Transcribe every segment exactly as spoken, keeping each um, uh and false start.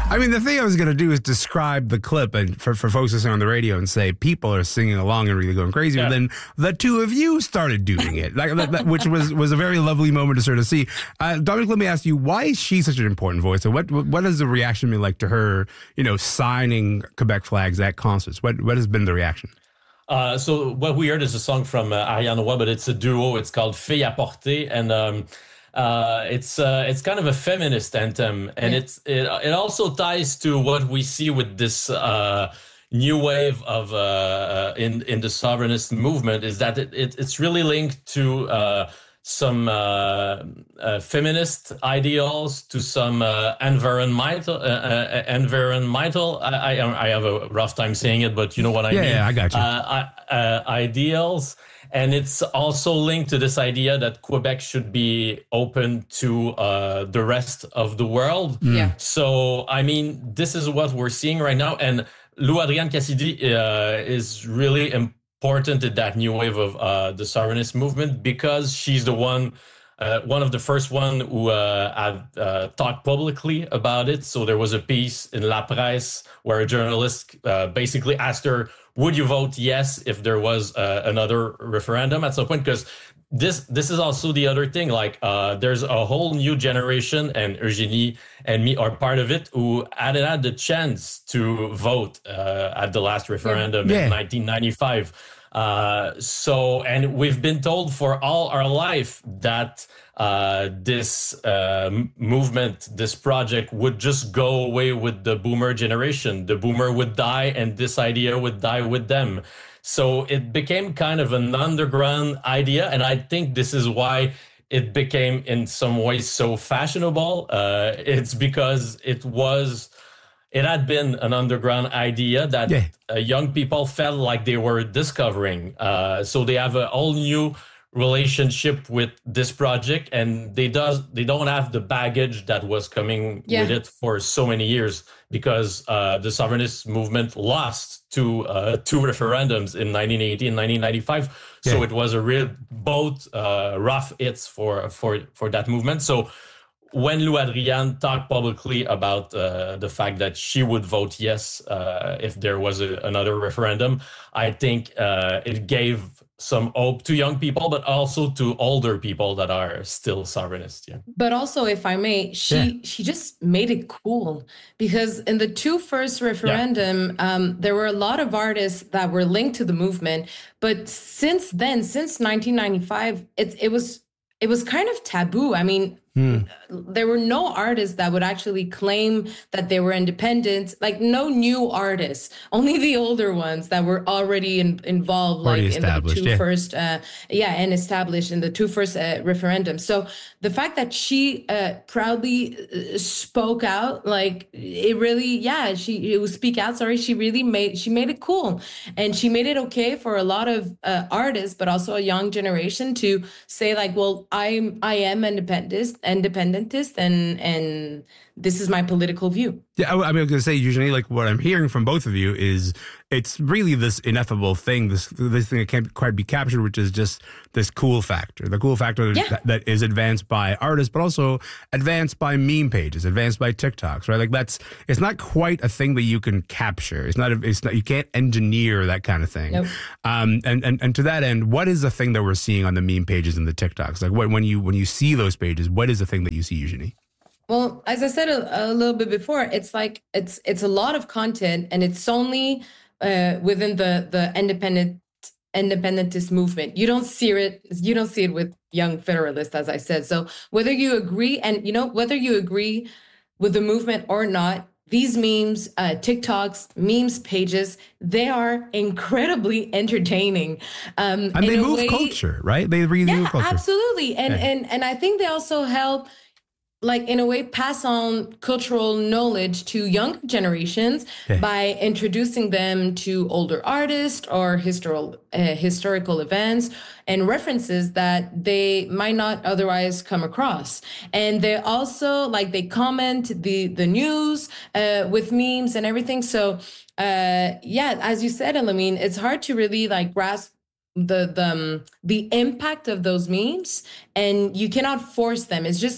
I mean, the thing I was going to do is describe the clip and for, for folks listening on the radio and say people are singing along and really going crazy. Yeah. But then the two of you started doing it, like, that, that, which was, was a very lovely moment to sort of see. Uh, Dominic, let me ask you, why is she such an important voice? And what what has the reaction been like to her, you know, signing Quebec flags at concerts? What what has been the reaction? Uh, so what we heard is a song from uh, Ariane Roy, but it's a duo. It's called Fille à porter, and um, uh, it's uh, it's kind of a feminist anthem, and yeah. it's it, it also ties to what we see with this uh, new wave of uh, in in the sovereignist movement. Is that it, it it's really linked to uh, some uh, uh, feminist ideals, to some uh, environmental, uh, uh, environmental. I, I I have a rough time saying it, but you know what I yeah, mean. Yeah, I got you. Uh, uh, ideals, and it's also linked to this idea that Quebec should be open to uh, the rest of the world. Mm. Yeah. So I mean, this is what we're seeing right now, and Lou Adrienne Cassidy uh, is really important. important in that new wave of uh, the sovereignist movement, because she's the one, uh, one of the first one who uh, have uh, talked publicly about it. So there was a piece in La Presse where a journalist uh, basically asked her, would you vote yes if there was uh, another referendum at some point? Because this this is also the other thing, like uh, there's a whole new generation, and Eugénie and me are part of it, who hadn't had the chance to vote uh, at the last referendum yeah. in yeah. nineteen ninety-five. Uh, so, and we've been told for all our life that uh, this uh, movement, this project would just go away with the boomer generation. The boomer would die and this idea would die with them. So it became kind of an underground idea. And I think this is why it became in some ways so fashionable. Uh, it's because it was... It had been an underground idea that yeah. uh, young people felt like they were discovering. Uh, so they have a whole new relationship with this project, and they does they don't have the baggage that was coming yeah. with it for so many years, because uh, the sovereignist movement lost two uh, two referendums in nineteen eighty and nineteen ninety-five. Yeah. So it was a real both uh, rough hits for for for that movement. So when Lou Adrienne talked publicly about uh, the fact that she would vote yes uh, if there was a, another referendum, I think uh, it gave some hope to young people, but also to older people that are still sovereignist. Yeah. But also, if I may, she yeah. she just made it cool, because in the two first referendum, yeah. um, there were a lot of artists that were linked to the movement. But since then, since nineteen ninety-five, it it was it was kind of taboo. I mean, Hmm. there were no artists that would actually claim that they were independent, like no new artists, only the older ones that were already in, involved, already like in the two yeah. first, uh, yeah, and established in the two first uh, referendums. So the fact that she uh, proudly uh, spoke out, like it really, yeah, she it was speak out. Sorry, she really made she made it cool, and she made it okay for a lot of uh, artists, but also a young generation to say like, well, I'm I am independent. independentist and and this is my political view. Yeah, I, I mean, I was going to say, usually, like what I'm hearing from both of you is it's really this ineffable thing, this this thing that can't quite be captured, which is just this cool factor. The cool factor yeah. that, that is advanced by artists, but also advanced by meme pages, advanced by TikToks, right? Like that's, it's not quite a thing that you can capture. It's not, a, it's not, you can't engineer that kind of thing. Nope. Um, and, and, and to that end, what is the thing that we're seeing on the meme pages and the TikToks? Like what, when you, when you see those pages, what is the thing that you see, Eugénie? Well, as I said a, a little bit before, it's like it's it's a lot of content, and it's only uh, within the the independent independentist movement. You don't see it. You don't see it with Young Federalists, as I said. So whether you agree, and you know whether you agree with the movement or not, these memes, uh, TikToks, memes pages, they are incredibly entertaining. Um, and they move way, culture, right? They really yeah, move culture. Absolutely. And yeah. and and I think they also help, like in a way, pass on cultural knowledge to younger generations okay. by introducing them to older artists or historical uh, historical events and references that they might not otherwise come across. And they also, like, they comment the the news uh, with memes and everything. So uh, yeah, as you said, Elamine, it's hard to really like grasp the the um, the impact of those memes, and you cannot force them. It's just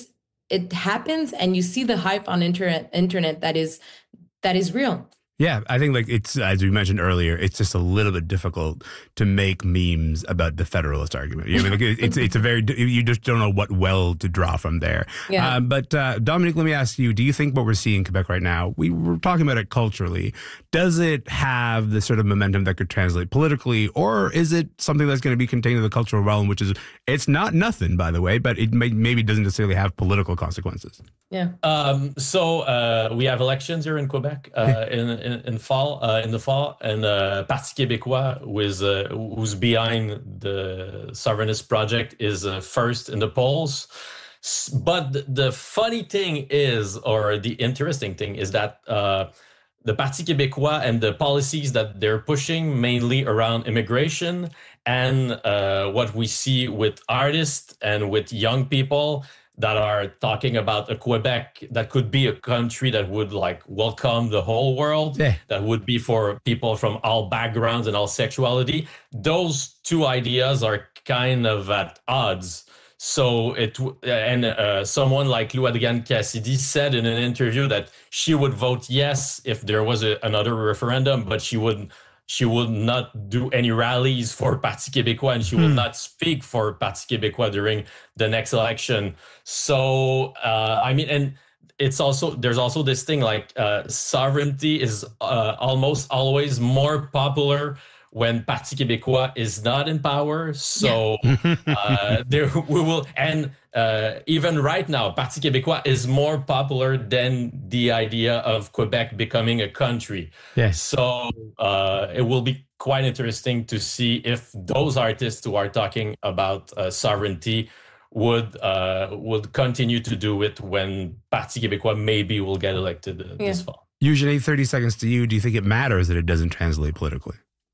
it happens, and you see the hype on internet internet that is that is real. Yeah, I think like it's, as we mentioned earlier, it's just a little bit difficult to make memes about the Federalist argument. You know, I mean, like it's it's a very, you just don't know what well to draw from there. Yeah. Uh, but uh, Dominique, let me ask you, do you think what we're seeing in Quebec right now, we were talking about it culturally, does it have the sort of momentum that could translate politically, or is it something that's going to be contained in the cultural realm, which is, it's not nothing, by the way, but it may, maybe doesn't necessarily have political consequences? Yeah. Um, so uh, we have elections here in Quebec uh, in, in in fall uh, in the fall, and uh, Parti Québécois, who is uh, who's behind the Sovereignist project, is uh, first in the polls. But the funny thing is, or the interesting thing is that uh, the Parti Québécois and the policies that they're pushing, mainly around immigration and uh, what we see with artists and with young people that are talking about a Quebec that could be a country that would like welcome the whole world, yeah. that would be for people from all backgrounds and all sexuality. Those two ideas are kind of at odds. So it and uh, someone like Lou Adrienne Cassidy said in an interview that she would vote yes if there was a, another referendum, but she would she would not do any rallies for Parti Québécois, and she hmm. will not speak for Parti Québécois during the next election. So uh, I mean, and it's also there's also this thing like uh, sovereignty is uh, almost always more popular when Parti Québécois is not in power. So yeah. uh, there we will, and uh, even right now, Parti Québécois is more popular than the idea of Quebec becoming a country. Yes. So uh, it will be quite interesting to see if those artists who are talking about uh, sovereignty would uh, would continue to do it when Parti Québécois maybe will get elected uh, yeah. this fall. Usually, thirty seconds to you. Do you think it matters that it doesn't translate politically?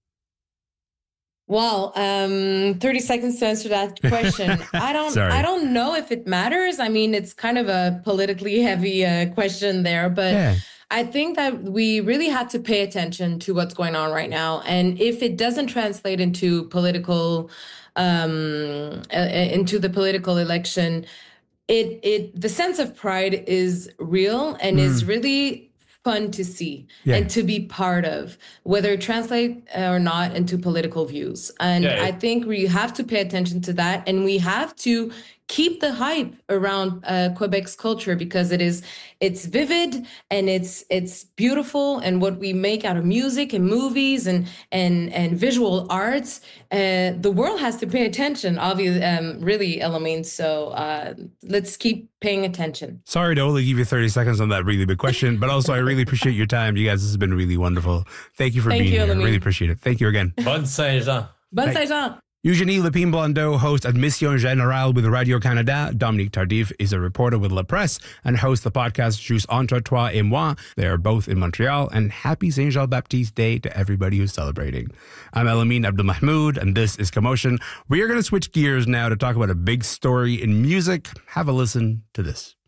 Well, um, thirty seconds to answer that question. I don't, I don't know if it matters. I mean, it's kind of a politically heavy uh, question there, but yeah. I think that we really have to pay attention to what's going on right now. And if it doesn't translate into political, um, uh, into the political election, it, it, the sense of pride is real and mm. is really fun to see yeah. and to be part of, whether it translates or not into political views. And yeah, yeah. I think we have to pay attention to that, and we have to keep the hype around uh, Quebec's culture, because it is it's vivid and it's it's beautiful, and what we make out of music and movies and and and visual arts, uh, the world has to pay attention, obviously, um, really, Elamine. So uh, let's keep paying attention. Sorry to only give you thirty seconds on that really big question, but also I really appreciate your time. You guys, this has been really wonderful. Thank you for Thank being you, here. I Elamine. really appreciate it. Thank you again. Bonne Saint-Jean. Bonne Saint-Jean. Eugénie Lépine-Blondeau hosts Admission Générale with Radio-Canada. Dominique Tardif is a reporter with La Presse and hosts the podcast Juste Entre Toi et Moi. They are both in Montreal, and happy Saint Jean-Baptiste Day to everybody who's celebrating. I'm Elamine Abdelmahmoud, and this is Commotion. We are going to switch gears now to talk about a big story in music. Have a listen to this.